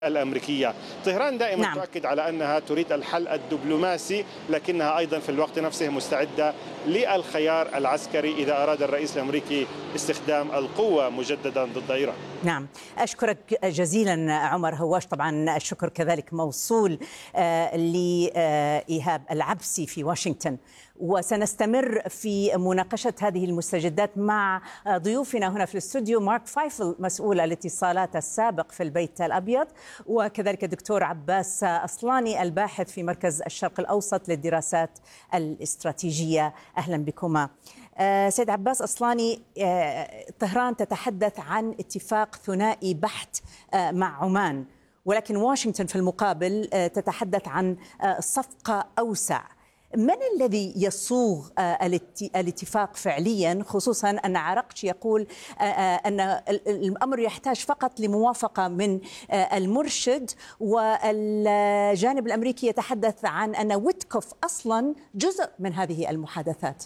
الأمريكية. طهران دائما نعم. تؤكد على أنها تريد الحل الدبلوماسي، لكنها أيضا في الوقت نفسه مستعدة للخيار العسكري إذا أراد الرئيس الأمريكي استخدام القوة مجددا ضد إيران. نعم، أشكرك جزيلا عمر هواش. طبعا الشكر كذلك موصول لإيهاب العبسي في واشنطن. وسنستمر في مناقشة هذه المستجدات مع ضيوفنا هنا في الاستوديو: مارك فايفل مسؤول الاتصالات السابق في البيت الأبيض، وكذلك الدكتور عباس أصلاني الباحث في مركز الشرق الأوسط للدراسات الاستراتيجية. أهلا بكما. سيد عباس أصلاني، طهران تتحدث عن اتفاق ثنائي بحت مع عمان، ولكن واشنطن في المقابل تتحدث عن صفقة أوسع. من الذي يصوغ الاتفاق فعليا، خصوصا أن عرقتش يقول أن الأمر يحتاج فقط لموافقة من المرشد، والجانب الأمريكي يتحدث عن أن ويتكوف أصلا جزء من هذه المحادثات؟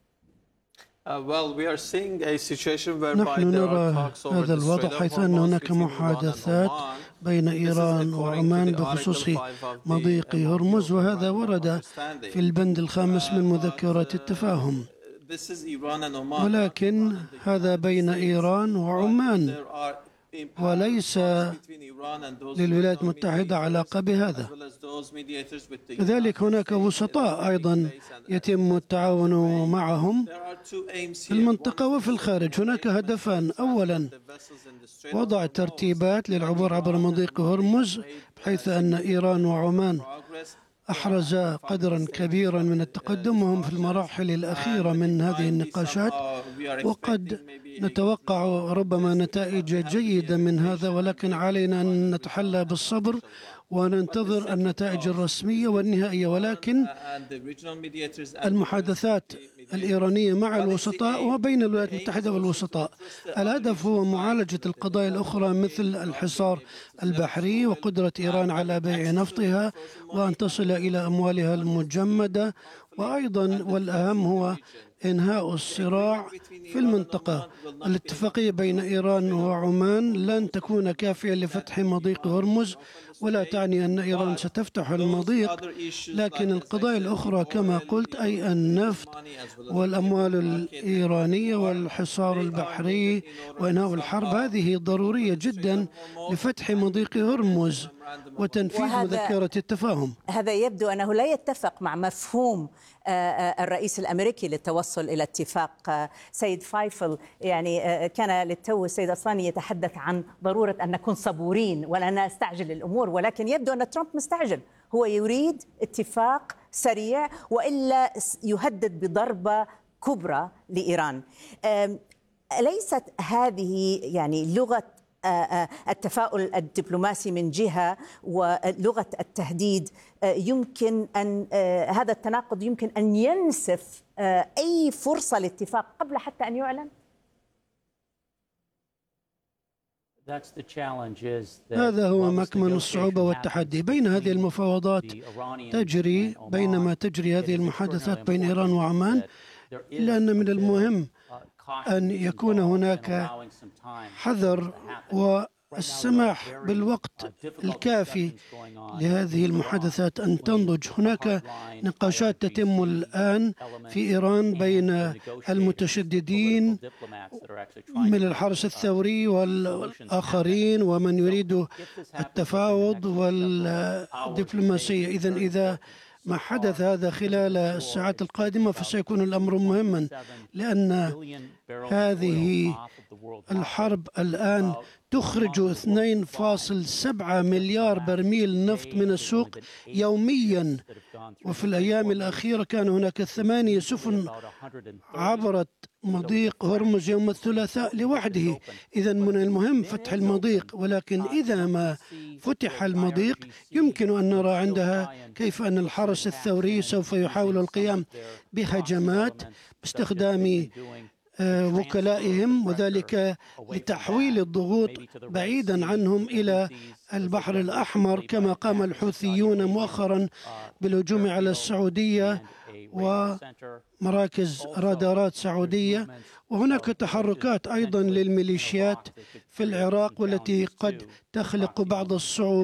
نحن نرى هذا الوضع، حيث أن هناك محادثات بين إيران وعمان بخصوص مضيق هرمز، وهذا ورد في البند الخامس من مذكرة التفاهم. ولكن هذا بين إيران وعمان، وليس للولايات المتحدة علاقة بهذا. لذلك هناك وسطاء أيضا يتم التعاون معهم في المنطقة وفي الخارج. هناك هدفان: أولا وضع ترتيبات للعبور عبر مضيق هرمز، بحيث أن إيران وعمان أحرز قدرا كبيرا من التقدم وهم في المراحل الأخيرة من هذه النقاشات، وقد نتوقع ربما نتائج جيدة من هذا، ولكن علينا أن نتحلى بالصبر وننتظر النتائج الرسمية والنهائية. ولكن المحادثات الإيرانية مع الوسطاء وبين الولايات المتحدة والوسطاء، الهدف هو معالجة القضايا الأخرى مثل الحصار البحري وقدرة إيران على بيع نفطها وأن تصل إلى أموالها المجمدة، وأيضا والأهم هو إنهاء الصراع في المنطقة. الاتفاقية بين إيران وعمان لن تكون كافية لفتح مضيق هرمز، ولا تعني أن إيران ستفتح المضيق، لكن القضايا الأخرى كما قلت، أي النفط والأموال الإيرانية والحصار البحري وإنهاء الحرب، هذه ضرورية جدا لفتح مضيق هرمز وتنفيذ مذكرة التفاهم. هذا يبدو أنه لا يتفق مع مفهوم الرئيس الأمريكي للتوصل إلى اتفاق. سيد فايفل، يعني كان للتو السيد أصلاني يتحدث عن ضرورة أن نكون صبورين ولا نستعجل الأمور، ولكن يبدو أن ترامب مستعجل. هو يريد اتفاق سريع، وإلا يهدد بضربة كبرى لإيران. ليست هذه يعني لغة التفاؤل الدبلوماسي من جهة، ولغة التهديد يمكن أن هذا التناقض يمكن أن ينسف أي فرصة لاتفاق قبل حتى أن يعلن؟ هذا هو مكمن الصعوبة والتحدي بين هذه المفاوضات تجري، بينما تجري هذه المحادثات بين إيران وعمان، إلا أن من المهم أن يكون هناك حذر والسماح بالوقت الكافي لهذه المحادثات أن تنضج. هناك نقاشات تتم الآن في إيران بين المتشددين من الحرس الثوري والآخرين ومن يريد التفاوض والدبلوماسية. إذا ما حدث هذا خلال الساعات القادمة فسيكون الأمر مهما، لأن هذه الحرب الآن تخرج 2.7 مليار برميل نفط من السوق يوميا، وفي الأيام الأخيرة كان هناك 8 سفن عبرت مضيق هرمز يوم الثلاثاء لوحده. إذا من المهم فتح المضيق، ولكن إذا ما فتح المضيق يمكن أن نرى عندها كيف أن الحرس الثوري سوف يحاول القيام بهجمات باستخدام وكلائهم، وذلك لتحويل الضغوط بعيدا عنهم إلى البحر الأحمر، كما قام الحوثيون مؤخرا بالهجوم على السعودية ومراكز رادارات سعودية. وهناك تحركات أيضا للميليشيات في العراق، والتي قد تخلق بعض الصعوبات